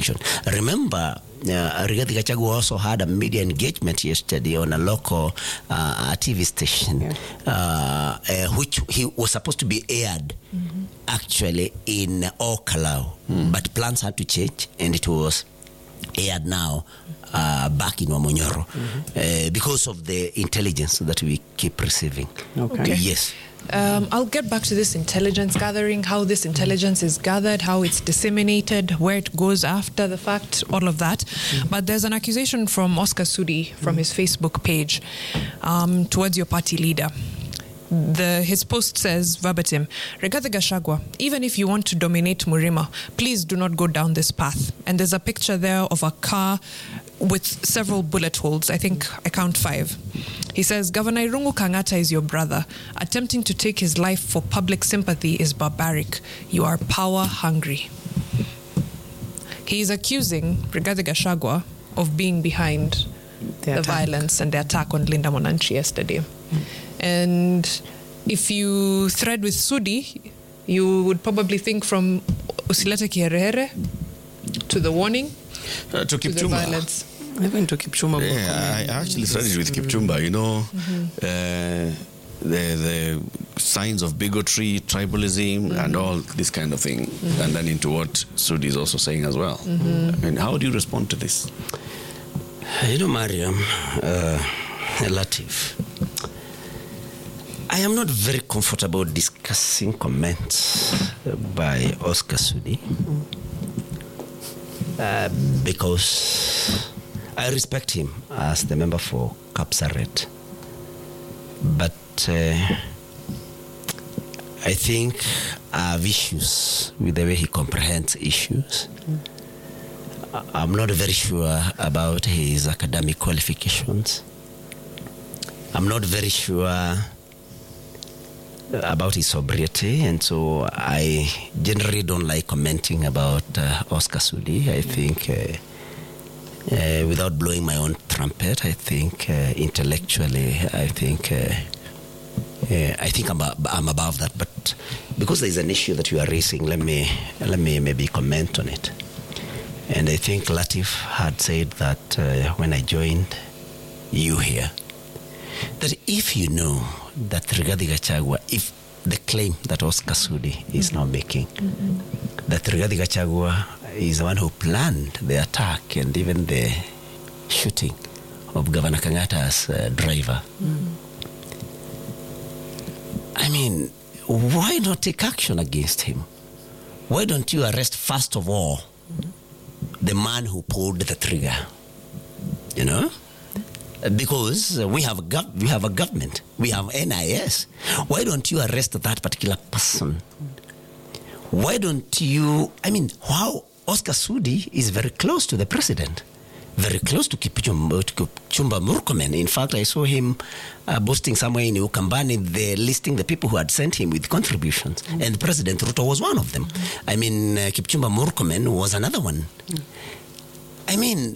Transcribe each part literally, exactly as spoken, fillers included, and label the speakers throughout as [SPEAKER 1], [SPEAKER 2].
[SPEAKER 1] distinction. Remember, uh, Rigathi Gachagua also had a media engagement yesterday on a local uh, T V station, yeah. uh, uh, which he was supposed to be aired mm-hmm. actually in Okalau, mm. but plans had to change, and it was aired now uh, back in Wamonyoro mm-hmm. uh, because of the intelligence that we keep receiving.
[SPEAKER 2] Okay.
[SPEAKER 1] okay. Yes.
[SPEAKER 3] Um, I'll get back to this intelligence gathering, how this intelligence is gathered, how it's disseminated, where it goes after the fact, all of that. Mm-hmm. But there's an accusation from Oscar Sudi from mm-hmm. his Facebook page um, towards your party leader. The, his post says, verbatim, Rigathi Gachagua, even if you want to dominate Murima, please do not go down this path. And there's a picture there of a car with several bullet holes. I think I count five. He says, Governor Irungu Kangata is your brother. Attempting to take his life for public sympathy is barbaric. You are power hungry. He is accusing Rigathi Gachagua of being behind the, the violence and the attack on Linda Mwananchi yesterday. Mm. And if you thread with Sudi, you would probably think from Usileta Kiherehere to the warning
[SPEAKER 4] uh, to,
[SPEAKER 3] to the violence.
[SPEAKER 2] Even to Kipchumba.
[SPEAKER 4] Yeah, I actually studied with Kipchumba, you know, mm-hmm. uh, the, the signs of bigotry, tribalism, mm-hmm. and all this kind of thing. Mm-hmm. And then into what Sudi is also saying as well. Mm-hmm. I mean, how do you respond to this?
[SPEAKER 1] You know, Mariam, uh, Latif, I am not very comfortable discussing comments by Oscar Sudi uh, because I respect him as the member for Kapsaret, but uh, I think I have issues with the way he comprehends issues. Mm. I'm not very sure about his academic qualifications. I'm not very sure about his sobriety, and so I generally don't like commenting about uh, Oscar Sudi. I think, uh, uh, without blowing my own trumpet, I think uh, intellectually, I think, uh, uh, I think I'm, I'm above that. But because there is an issue that you are raising, let me let me maybe comment on it. And I think Latif had said that uh, when I joined you here, that if you know that Rigathi Gachagua, if the claim that Oscar Sudi is mm-hmm. now making, mm-hmm. that Rigathi Gachagua is the one who planned the attack and even the shooting of Governor Kangata's uh, driver, mm-hmm. I mean, why not take action against him? Why don't you arrest, first of all, mm-hmm. the man who pulled the trigger? You know? Because we have a gov- we have a government, we have N I S. Why don't you arrest that particular person? Why don't you? I mean, how Oscar Sudi is very close to the president, very close to Kipchumba, to Kipchumba Murkomen. In fact, I saw him uh, boasting somewhere in Ukambani, the listing the people who had sent him with contributions, mm-hmm. and President Ruto was one of them. Mm-hmm. I mean, uh, Kipchumba Murkomen was another one. Mm-hmm. I mean.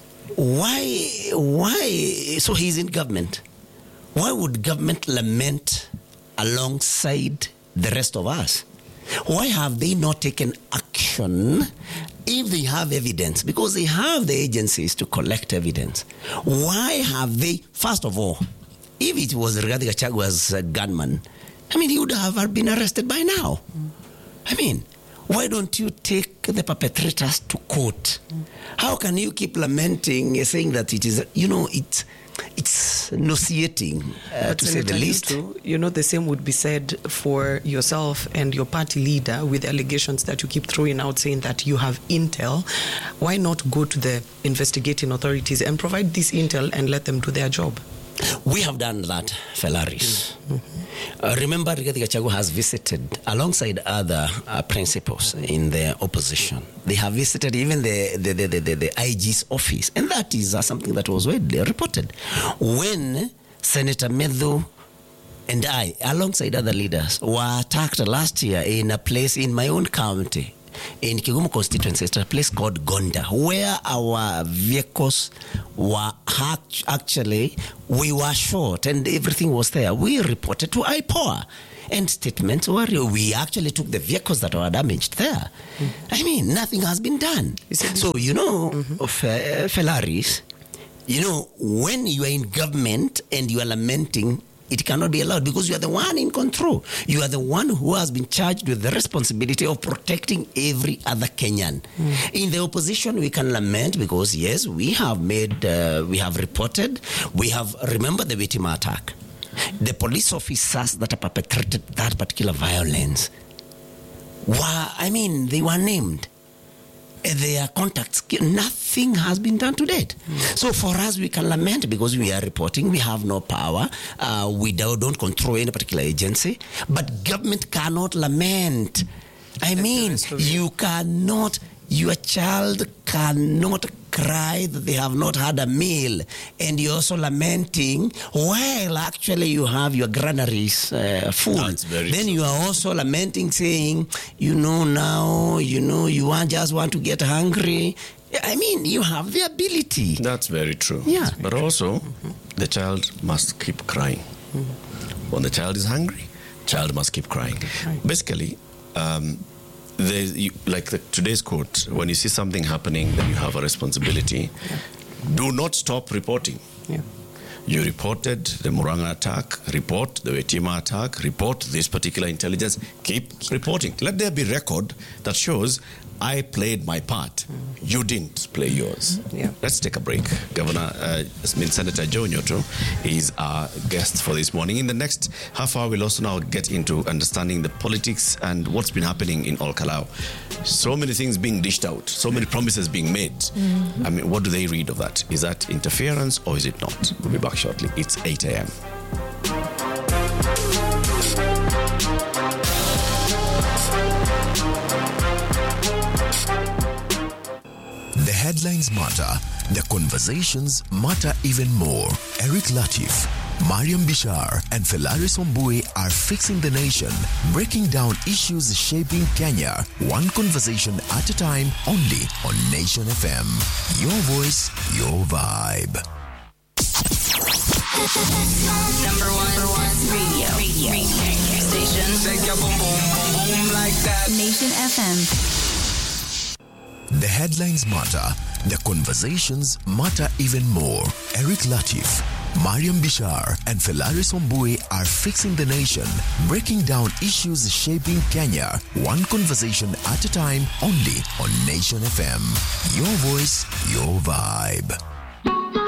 [SPEAKER 1] Why, why, so he's in government. Why would government lament alongside the rest of us? Why have they not taken action if they have evidence? Because they have the agencies to collect evidence. Why have they, first of all, if it was Rigathi Gachagua's uh, gunman, I mean, he would have been arrested by now. I mean, why don't you take the perpetrators to court? Mm. How can you keep lamenting, uh, saying that it is, you know, it's it's nauseating, uh, to say the least.
[SPEAKER 2] Too, you know, the same would be said for yourself and your party leader with allegations that you keep throwing out saying that you have intel. Why not go to the investigating authorities and provide this intel and let them do their job?
[SPEAKER 1] We have done that, Felaris. Mm-hmm. Uh, remember, Rigathi Gachagua has visited, alongside other uh, principals in the opposition, they have visited even the, the, the, the, the I G's office. And that is uh, something that was widely reported. When Senator Medhu and I, alongside other leaders, were attacked last year in a place in my own county, in Kigumu constituency, it's a place called Gonda, where our vehicles were hacked. Actually, we were shot and everything was there. We reported to I P O A. And statements were, we actually took the vehicles that were damaged there. Mm. I mean, nothing has been done. So, you know, mm-hmm. of uh, Felaris, you know, when you are in government and you are lamenting, it cannot be allowed because you are the one in control. You are the one who has been charged with the responsibility of protecting every other Kenyan. Mm. In the opposition, we can lament because, yes, we have made, uh, we have reported, we have, remember the Witima attack. The police officers that perpetrated that particular violence were, I mean, they were named. Their contacts, nothing has been done to date. Mm. So for us, we can lament because we are reporting, we have no power, uh, we don't, don't control any particular agency, but government cannot lament. I mean, you cannot, your child cannot cry that they have not had a meal, and you're also lamenting while actually you have your granaries uh, full. Then true. You are also lamenting, saying, you know, now, you know, you want, just want to get hungry. I mean, you have the ability.
[SPEAKER 4] That's very true.
[SPEAKER 1] Yeah.
[SPEAKER 4] But also, mm-hmm. the child must keep crying. Mm-hmm. When the child is hungry, child must keep crying. Right. Basically, um, There's, you, like the, today's quote, when you see something happening, then you have a responsibility. Yeah. Do not stop reporting.
[SPEAKER 2] Yeah.
[SPEAKER 4] You reported the Muranga attack, report the Witima attack, report this particular intelligence, keep, keep reporting. Let there be record that shows I played my part. Mm. You didn't play yours.
[SPEAKER 2] Yeah.
[SPEAKER 4] Let's take a break. Governor, uh, I mean Senator Joe Nyoto is our guest for this morning. In the next half hour, we'll also now get into understanding the politics and what's been happening in Ol Kalou. So many things being dished out, so many promises being made. Mm-hmm. I mean, what do they read of that? Is that interference or is it not? We'll be back shortly. It's eight a.m.
[SPEAKER 5] The headlines matter. The conversations matter even more. Eric Latif, Mariam Bishar, and Felaris Ombui are fixing the nation, breaking down issues shaping Kenya, one conversation at a time, only on Nation F M. Your voice, your vibe.
[SPEAKER 6] Number one, number one radio, radio, radio station. Shake your boom, boom, boom, boom like that. Nation F M.
[SPEAKER 5] The headlines matter. The conversations matter even more. Eric Latif, Mariam Bishar, and Felaris Ombui are fixing the nation, breaking down issues shaping Kenya, one conversation at a time, only on Nation F M. Your voice, your vibe.